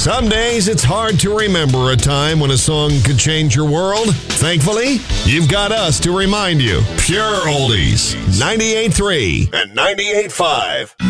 Some days it's hard to remember a time when a song could change your world. Thankfully, you've got us to remind you. Pure Oldies, 98.3 and 98.5.